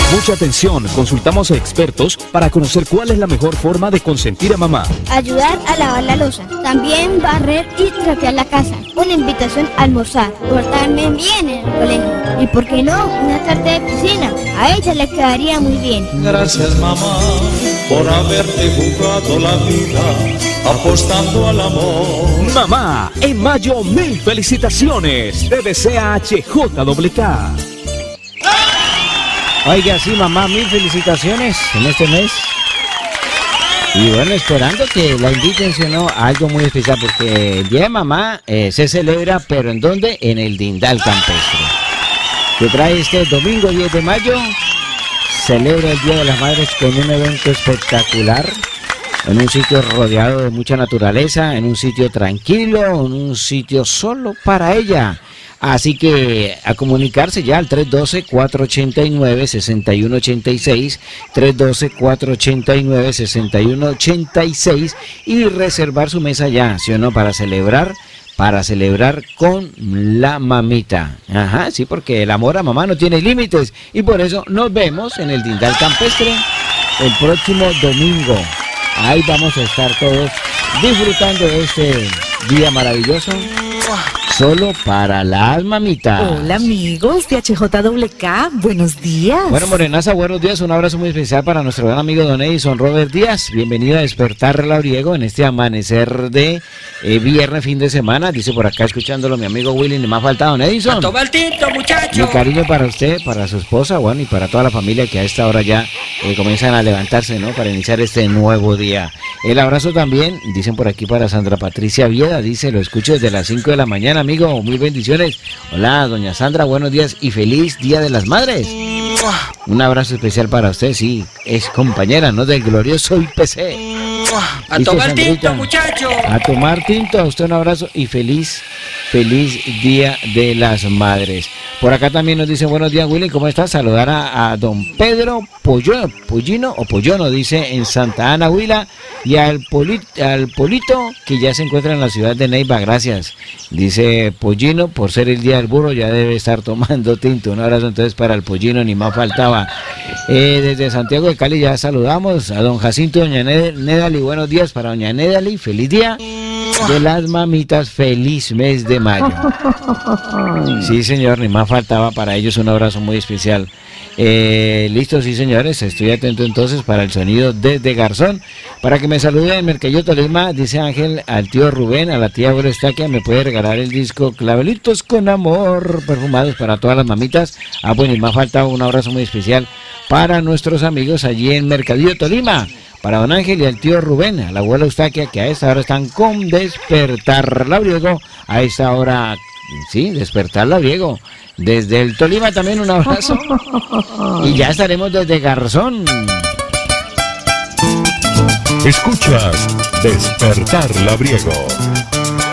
Mucha atención, consultamos a expertos para conocer cuál es la mejor forma de consentir a mamá. Ayudar a lavar la loza, también barrer y trapear la casa. Una invitación a almorzar, portarme bien en el colegio. Y por qué no, una tarde de piscina, a ella le quedaría muy bien. Gracias mamá por haberte jugado la vida apostando al amor. Mamá, en mayo 1000 felicitaciones. Te desea HJWK. Oiga, sí, mamá, 1000 felicitaciones en este mes. Y bueno, esperando que la inviten, ¿sí o no?, a algo muy especial, porque el Día de Mamá se celebra, pero ¿en dónde? En el Dindal Campestre, que trae este domingo 10 de mayo, celebra el Día de las Madres con un evento espectacular, en un sitio rodeado de mucha naturaleza, en un sitio tranquilo, en un sitio solo para ella. Así que a comunicarse ya al 312-489-6186, 312-489-6186 y reservar su mesa ya, ¿sí o no? Para celebrar con la mamita. Ajá, sí, porque el amor a mamá no tiene límites y por eso nos vemos en el Dindal Campestre el próximo domingo. Ahí vamos a estar todos disfrutando de este día maravilloso. Solo para las mamitas. Hola amigos de HJWK, buenos días. Bueno, Morenaza, buenos días, un abrazo muy especial para nuestro gran amigo don Edison Robert Díaz. Bienvenido a Despertar Labriego en este amanecer de viernes, fin de semana. Dice por acá, escuchándolo mi amigo Willy, ni más falta don Edison. Toma el tinto, muchacho. Mi cariño para usted, para su esposa, bueno, y para toda la familia que a esta hora ya comienzan a levantarse, ¿no? Para iniciar este nuevo día. El abrazo también, dicen por aquí, para Sandra Patricia Vieda, dice, lo escucho desde las 5 de la mañana, amigo, mil bendiciones. Hola, doña Sandra, buenos días y feliz Día de las Madres. Un abrazo especial para usted, sí, es compañera, ¿no?, del glorioso IPC. A tomar tinto, muchacho. A tomar tinto, a usted un abrazo y feliz Día de las Madres. Por acá también nos dice, buenos días, Willy, ¿cómo estás? Saludar a don Pedro Pollono, dice, en Santa Ana, Huila, y al Polito, que ya se encuentra en la ciudad de Neiva, gracias. Dice Pollino, por ser el Día del Burro, ya debe estar tomando tinto. Un abrazo entonces para el Pollino, ni más faltaba. Desde Santiago de Cali ya saludamos a don Jacinto, doña Nedali, buenos días para doña Nedali, feliz día de las mamitas, feliz mes de mayo. Sí, señor, ni más faltaba, para ellos un abrazo muy especial. Listo, sí, señores, estoy atento entonces para el sonido desde Garzón, para que me salude en Mercadillo Tolima, dice Ángel, al tío Rubén, a la tía Aurora Estaquia, me puede regalar el disco Clavelitos con Amor, perfumados para todas las mamitas. Bueno, y más falta un abrazo muy especial para nuestros amigos allí en Mercadillo Tolima, para don Ángel y al tío Rubén, a la abuela Eustaquia, que a esta hora están con Despertar Labriego, a esta hora, sí, Despertar Labriego. Desde el Tolima también un abrazo. Y ya estaremos desde Garzón. Escuchas Despertar Labriego.